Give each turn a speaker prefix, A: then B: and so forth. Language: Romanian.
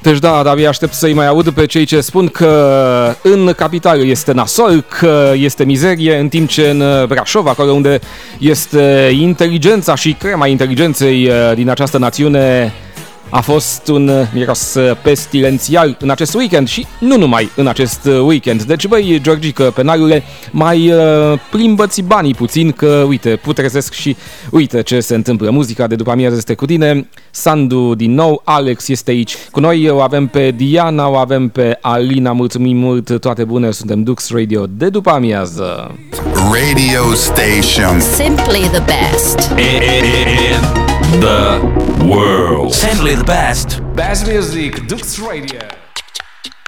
A: Deci da, abia aștept să-i mai aud pe cei ce spun că în capitală este nasol, că este mizerie, în timp ce în Brașov, acolo unde este inteligența și crema inteligenței din această națiune, a fost un miros pestilențial în acest weekend și nu numai în acest weekend. Deci, băi, Georgică, penalule, mai plimbă-ți banii puțin, că, uite, putrezesc și uite ce se întâmplă. Muzica de după amiază este cu tine, Sandu din nou, Alex este aici cu noi, o avem pe Diana, o avem pe Alina, mulțumim mult, toate bune, suntem Dux Radio de după amiază.
B: Radio station.
C: Simply the best.
D: In the world.
E: Simply the best.
D: Best music, Dux Radio.